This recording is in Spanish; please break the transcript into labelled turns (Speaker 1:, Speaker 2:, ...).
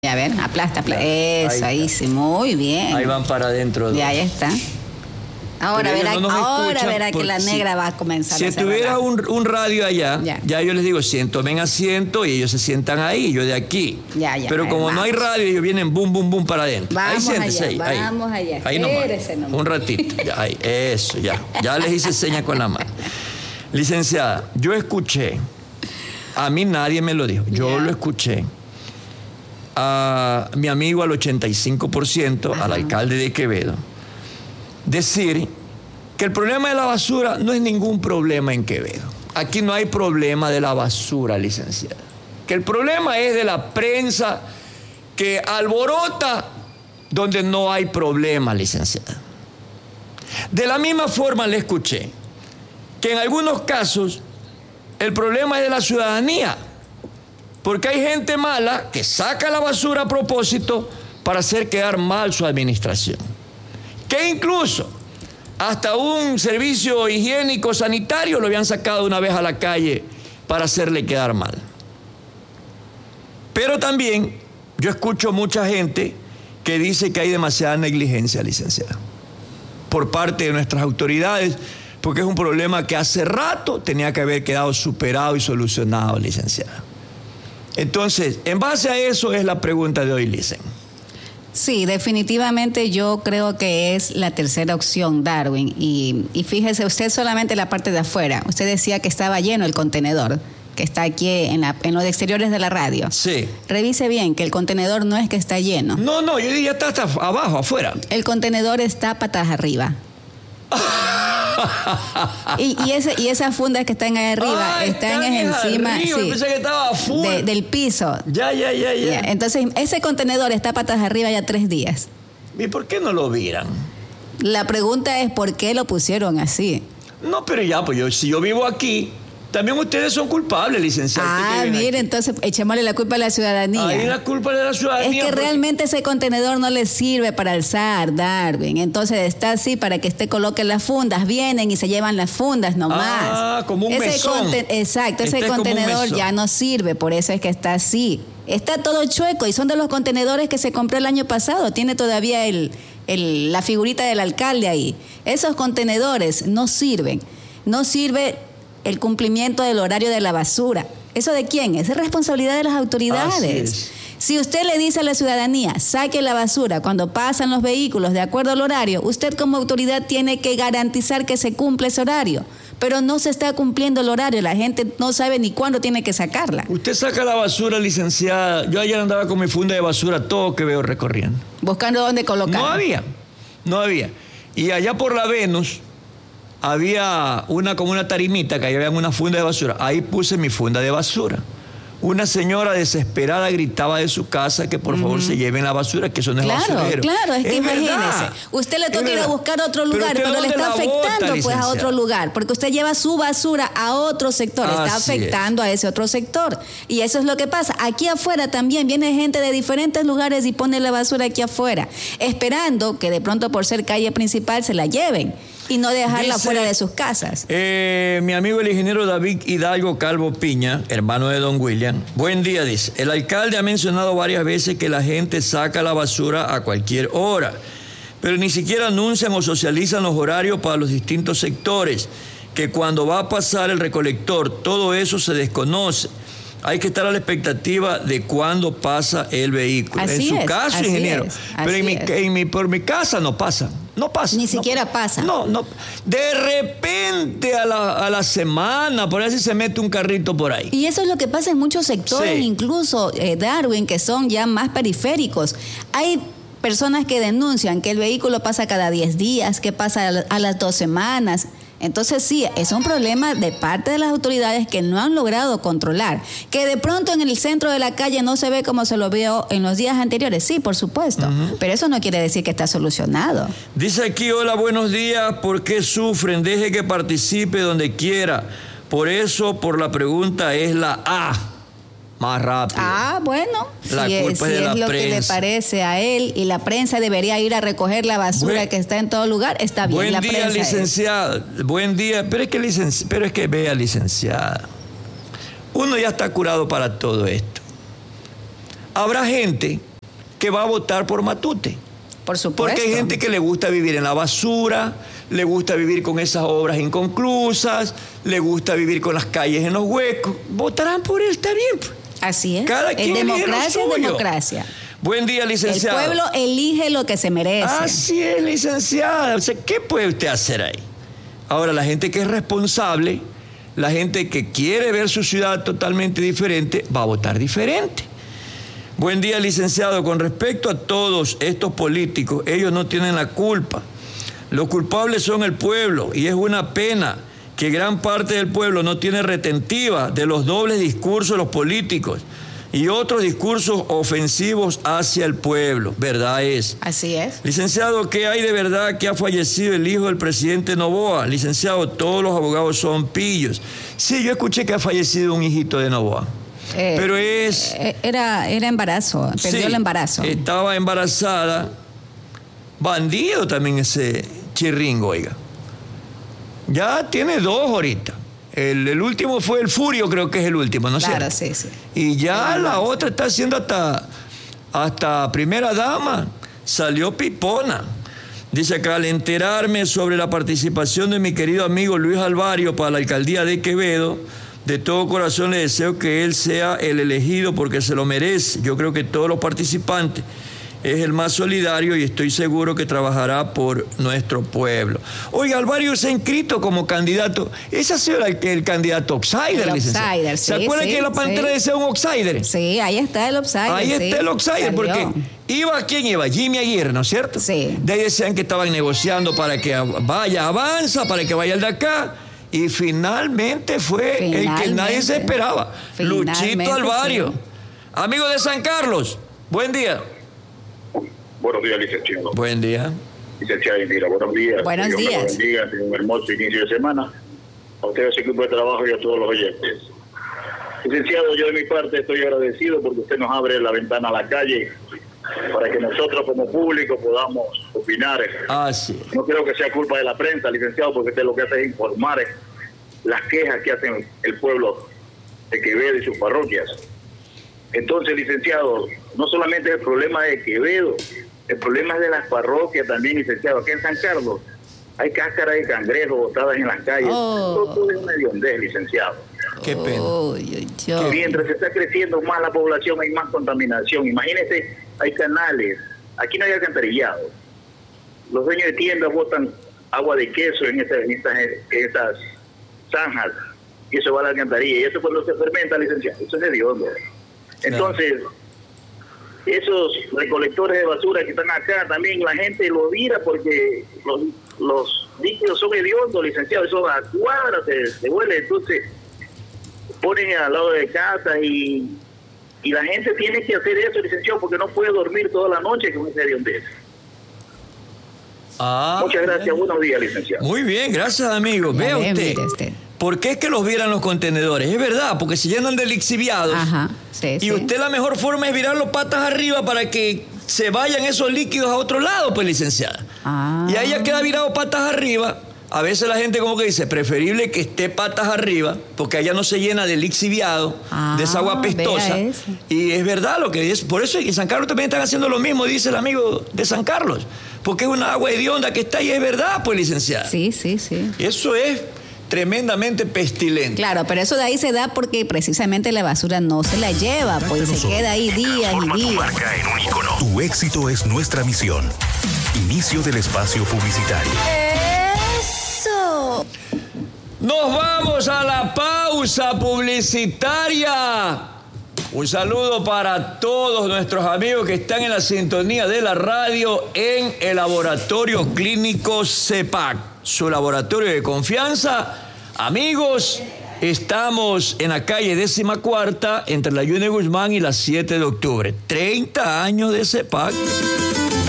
Speaker 1: A ver, aplasta. Eso, ahí sí, muy bien.
Speaker 2: Ahí van para adentro.
Speaker 1: Ya, ahí está. Ahora verá que la negra va a comenzar.
Speaker 2: Si estuviera un radio allá, ya yo les digo, tomen asiento y ellos se sientan ahí, yo de aquí. Pero como no hay radio, ellos vienen bum, bum, bum para adentro.
Speaker 1: Vamos ahí siéntese allá, vamos allá.
Speaker 2: Ahí nomás. Un ratito. Eso, ya. Ya les hice señas con la mano. Licenciada, yo escuché, a mí nadie me lo dijo, yo lo escuché a mi amigo al 85%, al alcalde de Quevedo, decir que el problema de la basura no es ningún problema en Quevedo. Aquí no hay problema de la basura, licenciada. Que el problema es de la prensa que alborota donde no hay problema, licenciada. De la misma forma le escuché que en algunos casos el problema es de la ciudadanía, porque hay gente mala que saca la basura a propósito para hacer quedar mal su administración. Que incluso hasta un servicio higiénico sanitario lo habían sacado una vez a la calle para hacerle quedar mal. Pero también yo escucho mucha gente que dice que hay demasiada negligencia, licenciada, por parte de nuestras autoridades, porque es un problema que hace rato tenía que haber quedado superado y solucionado, licenciada. Entonces, en base a eso es la pregunta de hoy, Licen.
Speaker 1: Sí, definitivamente yo creo que es la tercera opción, Darwin. Y fíjese, usted solamente la parte de afuera. Usted decía que estaba lleno el contenedor, que está aquí en los exteriores de la radio. Sí. Revise bien que el contenedor no es que está lleno.
Speaker 2: No, yo diría está hasta abajo, afuera.
Speaker 1: El contenedor está patas arriba. y esas fundas que están ahí arriba están encima
Speaker 2: pensé que estaba full.
Speaker 1: Del piso.
Speaker 2: Ya.
Speaker 1: Entonces ese contenedor está patas arriba ya 3 días.
Speaker 2: ¿Y por qué no lo viran?
Speaker 1: La pregunta es ¿por qué lo pusieron así?
Speaker 2: No, pero ya, pues si yo vivo aquí, también ustedes son culpables, licenciado.
Speaker 1: Mire, entonces echémosle la culpa a la ciudadanía.
Speaker 2: Ahí la culpa de la ciudadanía.
Speaker 1: Es que realmente ese contenedor no le sirve para alzar, Darwin. Entonces está así para que usted coloque las fundas. Vienen y se llevan las fundas nomás.
Speaker 2: Como un mesón.
Speaker 1: Exacto, ese contenedor ya no sirve, por eso es que está así. Está todo chueco y son de los contenedores que se compró el año pasado. Tiene todavía la figurita del alcalde ahí. Esos contenedores no sirven. No sirve el cumplimiento del horario de la basura. ¿Eso de quién es? Es responsabilidad de las autoridades. Si usted le dice a la ciudadanía, saque la basura cuando pasan los vehículos de acuerdo al horario, usted como autoridad tiene que garantizar que se cumple ese horario. Pero no se está cumpliendo el horario, la gente no sabe ni cuándo tiene que sacarla.
Speaker 2: Usted saca la basura, licenciada. Yo ayer andaba con mi funda de basura, todo que veo recorriendo.
Speaker 1: Buscando dónde colocarla.
Speaker 2: No había. Y allá por la Venus había como una tarimita que había una funda de basura. Ahí puse mi funda de basura. Una señora desesperada gritaba de su casa que por favor se lleven la basura, que eso no es basurero.
Speaker 1: Claro, es que imagínese. Usted le toca ir a buscar otro lugar, pero le está afectando pues a otro lugar, porque usted lleva su basura a otro sector, está afectando a ese otro sector. Y eso es lo que pasa. Aquí afuera también viene gente de diferentes lugares y pone la basura aquí afuera, esperando que de pronto por ser calle principal se la lleven y no dejarla fuera de sus casas.
Speaker 2: Mi amigo el ingeniero David Hidalgo Calvo Piña, hermano de don William, buen día, dice. El alcalde ha mencionado varias veces que la gente saca la basura a cualquier hora, pero ni siquiera anuncian o socializan los horarios para los distintos sectores, que cuando va a pasar el recolector, todo eso se desconoce. Hay que estar a la expectativa de cuándo pasa el vehículo. En su caso, ingeniero. Pero por mi casa no pasa. No pasa.
Speaker 1: Ni siquiera pasa.
Speaker 2: No. De repente a la semana, por ahí se mete un carrito por ahí.
Speaker 1: Y eso es lo que pasa en muchos sectores, incluso, Darwin, que son ya más periféricos. Hay personas que denuncian que el vehículo pasa cada 10 días, que pasa a las 2 semanas. Entonces sí, es un problema de parte de las autoridades que no han logrado controlar. Que de pronto en el centro de la calle no se ve como se lo vio en los días anteriores, sí, por supuesto. Pero eso no quiere decir que está solucionado.
Speaker 2: Dice aquí, hola, buenos días, ¿por qué sufren? Deje que participe donde quiera. Por eso, por la pregunta es la A. Más rápido.
Speaker 1: Bueno,
Speaker 2: la culpa es de la
Speaker 1: lo
Speaker 2: prensa.
Speaker 1: Que le parece a él y la prensa debería ir a recoger la basura que está en todo lugar, está bien.
Speaker 2: Buen día, licenciada. Buen día, pero es que vea, licenciada, uno ya está curado para todo esto. Habrá gente que va a votar por Matute.
Speaker 1: Por supuesto.
Speaker 2: Porque hay gente que le gusta vivir en la basura, le gusta vivir con esas obras inconclusas, le gusta vivir con las calles en los huecos. Votarán por él, está bien.
Speaker 1: Así es.
Speaker 2: Cada quien
Speaker 1: democracia
Speaker 2: elige
Speaker 1: es
Speaker 2: lo suyo.
Speaker 1: democracia.
Speaker 2: Buen día, licenciado.
Speaker 1: El pueblo elige lo que se merece.
Speaker 2: Así es, licenciada. O sea, ¿qué puede usted hacer ahí? Ahora, la gente que es responsable, la gente que quiere ver su ciudad totalmente diferente, va a votar diferente. Buen día, licenciado. Con respecto a todos estos políticos, ellos no tienen la culpa. Los culpables son el pueblo y es una pena que gran parte del pueblo no tiene retentiva de los dobles discursos de los políticos y otros discursos ofensivos hacia el pueblo. ¿Verdad es?
Speaker 1: Así es.
Speaker 2: Licenciado, ¿qué hay de verdad que ha fallecido el hijo del presidente Noboa? Licenciado, todos los abogados son pillos. Sí, yo escuché que ha fallecido un hijito de Noboa. Pero es...
Speaker 1: Era embarazo, perdió el embarazo.
Speaker 2: Estaba embarazada. Bandido también ese chirringo, oiga. Ya tiene 2 ahorita. El último fue el Furio, creo que es el último, ¿no sé?
Speaker 1: Claro, sí.
Speaker 2: Y ya la otra está haciendo hasta primera dama. Salió pipona. Dice acá, al enterarme sobre la participación de mi querido amigo Luis Alvario para la alcaldía de Quevedo, de todo corazón le deseo que él sea el elegido porque se lo merece. Yo creo que todos los participantes es el más solidario y estoy seguro que trabajará por nuestro pueblo. Oiga, Alvario se ha inscrito como candidato. Ese ha sido el candidato outsider.
Speaker 1: El outsider, sí.
Speaker 2: ¿Se acuerdan que la Pantera decía un outsider?
Speaker 1: Sí, ahí está el outsider.
Speaker 2: Ahí está el outsider,
Speaker 1: salió.
Speaker 2: porque ¿quién iba? Jimmy Aguirre, ¿no es cierto?
Speaker 1: Sí.
Speaker 2: De ahí decían que estaban negociando para que avanza, para que vaya el de acá. Y finalmente fue el que nadie se esperaba. Luchito Alvario. Sí. Amigo de San Carlos, buen día.
Speaker 3: Buenos días, licenciado.
Speaker 2: Buen día.
Speaker 3: Licenciada Indira, buenos días.
Speaker 1: Buenos días.
Speaker 3: Dios me bendiga, tenga un hermoso inicio de semana. A ustedes, su equipo de trabajo y a todos los oyentes. Licenciado, yo de mi parte estoy agradecido porque usted nos abre la ventana a la calle para que nosotros como público podamos opinar.
Speaker 2: Sí.
Speaker 3: No creo que sea culpa de la prensa, licenciado, porque usted lo que hace es informar las quejas que hacen el pueblo de Quevedo y sus parroquias. Entonces, licenciado, no solamente es el problema de Quevedo, el problema es de las parroquias también, licenciado. Aquí en San Carlos hay cáscaras de cangrejo botadas en las calles. Todo es una hediondez, licenciado.
Speaker 2: Qué pena.
Speaker 3: Mientras se está creciendo más la población, hay más contaminación. Imagínese, hay canales. Aquí no hay alcantarillado. Los dueños de tiendas botan agua de queso en estas zanjas. Y eso va a la alcantarilla. Y eso cuando se fermenta, licenciado, eso es hediondo. Entonces, esos recolectores de basura que están acá, también la gente lo mira porque los líquidos son hediondos, licenciado. Eso a cuadras se huele. Entonces, ponen al lado de casa y la gente tiene que hacer eso, licenciado, porque no puede dormir toda la noche con esa hediondez. Muchas gracias, buenos días, licenciado.
Speaker 2: Muy bien, gracias, amigo. Vea usted. ¿Por qué es que los vieran los contenedores? Es verdad, porque se llenan de lixiviados. Y usted la mejor forma es virarlo patas arriba para que se vayan esos líquidos a otro lado, pues, licenciada. Y ahí ya queda virado patas arriba. A veces la gente como que dice, preferible que esté patas arriba, porque allá no se llena de lixiviado, de esa agua pestosa. Y es verdad lo que dice. Por eso en San Carlos también están haciendo lo mismo, dice el amigo de San Carlos. Porque es una agua hedionda que está ahí, es verdad, pues, licenciada.
Speaker 1: Sí.
Speaker 2: Eso es tremendamente pestilente.
Speaker 1: Claro, pero eso de ahí se da porque precisamente la basura no se la lleva, pues se queda ahí días y días.
Speaker 4: Tu marca en un ícono. Tu éxito es nuestra misión. Inicio del espacio publicitario.
Speaker 1: ¡Eso!
Speaker 2: Nos vamos a la pausa publicitaria. Un saludo para todos nuestros amigos que están en la sintonía de la radio en el Laboratorio Clínico CEPAC, su laboratorio de confianza. Amigos, estamos en la calle 14ª, entre la Yune Guzmán y la 7 de octubre. 30 años de CEPAC.